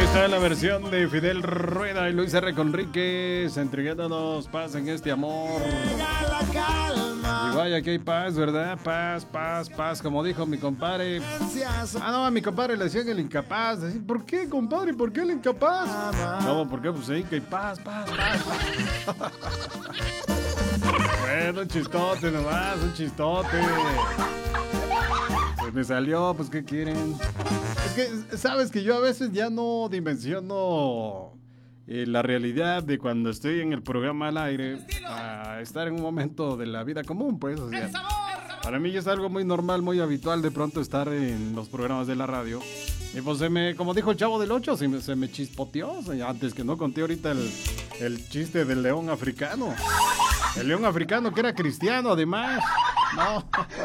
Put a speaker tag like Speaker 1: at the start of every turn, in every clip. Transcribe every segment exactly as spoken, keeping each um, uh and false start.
Speaker 1: Esta es la versión de Fidel Rueda y Luis R. Conríquez entregándonos paz en este amor. Y vaya que hay paz, ¿verdad? Paz, paz, paz, como dijo mi compadre. Ah, no, a mi compadre le decían el incapaz. ¿Por qué, compadre? ¿Por qué el incapaz? No, ¿por qué? Pues sí, que hay paz, paz, paz, paz. Bueno, un chistote nomás, un chistote. Pues me salió, pues ¿qué quieren? Es que, sabes que yo a veces ya no dimensiono eh, la realidad de cuando estoy en el programa al aire a estar en un momento de la vida común, pues, o sea, para mí es algo muy normal, muy habitual de pronto estar en los programas de la radio. Y pues se me, como dijo el Chavo del Ocho, se me, se me chispoteó, o sea, antes que no conté ahorita el, el chiste del león africano. El león africano que era cristiano, además. No.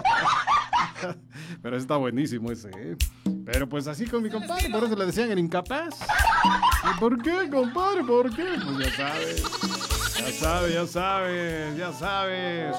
Speaker 1: Pero está buenísimo ese, ¿eh? Pero pues así con mi compadre, por eso le decían el incapaz. ¿Y por qué, compadre? ¿Por qué? Pues ya sabes. Ya sabes, ya sabes, ya sabes.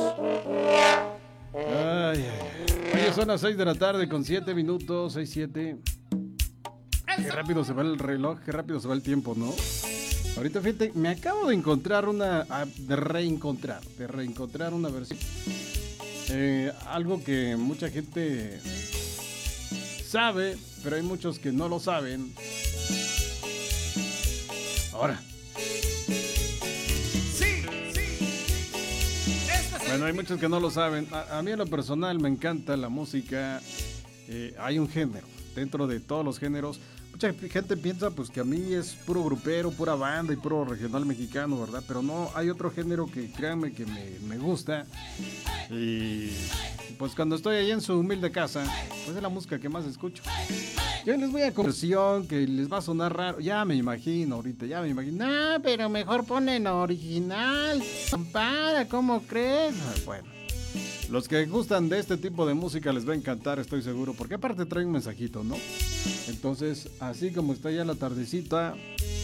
Speaker 1: Ay, ay, ay. Oye, son las seis de la tarde con siete minutos, seis, siete. Qué rápido se va el reloj, qué rápido se va el tiempo, ¿no? Ahorita, fíjate, me acabo de encontrar una... De reencontrar, de reencontrar una versión. Eh, algo que mucha gente sabe, pero hay muchos que no lo saben. Ahora.
Speaker 2: Sí, sí.
Speaker 1: Bueno, hay muchos que no lo saben. A, a mí en lo personal me encanta la música. Eh, hay un género. Dentro de todos los géneros, mucha gente piensa pues que a mí es puro grupero, pura banda y puro regional mexicano, ¿verdad? Pero no, hay otro género que créanme que me, me gusta. Y pues cuando estoy ahí en su humilde casa, pues es la música que más escucho. Yo les voy a conversión que les va a sonar raro. Ya me imagino ahorita, ya me imagino. No, pero mejor ponen original. Compara, ¿cómo crees? Bueno, los que gustan de este tipo de música les va a encantar, estoy seguro. Porque aparte trae un mensajito, ¿no? Entonces, así como está ya la tardecita,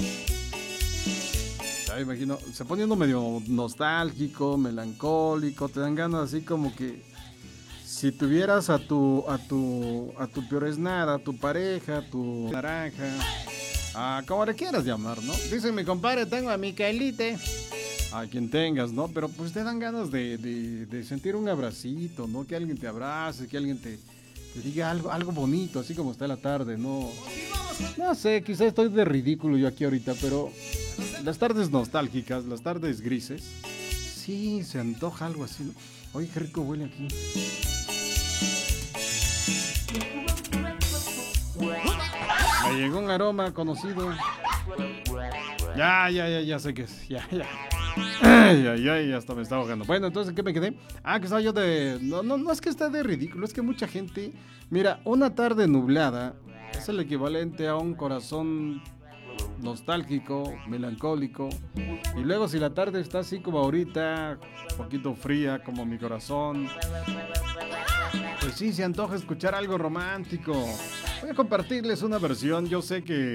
Speaker 1: ya me imagino, se poniendo medio nostálgico, melancólico, te dan ganas así como que si tuvieras a tu a tu a tu peor es nada, a tu pareja, a tu naranja, a como le quieras llamar, ¿no? Dice mi compadre, tengo a Micaelite, a quien tengas, ¿no? Pero pues te dan ganas de, de, de sentir un abracito, ¿no? Que alguien te abrace, que alguien te, te diga algo, algo bonito, así como está la tarde, ¿no? No sé, quizás estoy de ridículo yo aquí ahorita, pero las tardes nostálgicas, las tardes grises, sí, se antoja algo así, ¿no? Oye, qué rico huele aquí. Me llegó un aroma conocido. Ya, ya, ya, ya sé qué es. Ya, ya. Ay, ay, ay, hasta me estaba ahogando. Bueno, entonces, ¿qué me quedé? Ah, que estaba yo de... No, no, no es que esté de ridículo, es que mucha gente... Mira, una tarde nublada es el equivalente a un corazón nostálgico, melancólico. Y luego si la tarde está así como ahorita, un poquito fría como mi corazón, pues sí, se antoja escuchar algo romántico. Voy a compartirles una versión, yo sé que